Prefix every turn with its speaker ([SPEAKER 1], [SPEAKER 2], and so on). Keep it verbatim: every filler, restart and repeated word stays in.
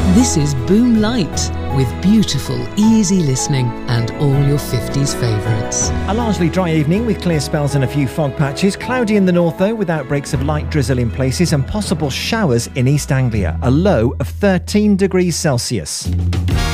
[SPEAKER 1] This is Boom Light, with beautiful, easy listening and all your fifties favourites.
[SPEAKER 2] A largely dry evening with clear spells and a few fog patches. Cloudy in the north though, with outbreaks of light drizzle in places and possible showers in East Anglia. A low of thirteen degrees Celsius.